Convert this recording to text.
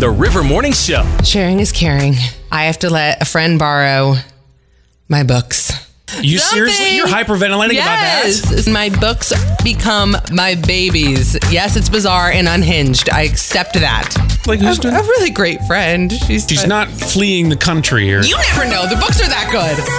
The River Morning Show. Sharing is caring. I have to let a friend borrow my books. You seriously? You're hyperventilating about that? Yes. My books become my babies. Yes, it's bizarre and unhinged. I accept that. Like who's doing? A really great friend. She's not fleeing the country or... You never know. The books are that good.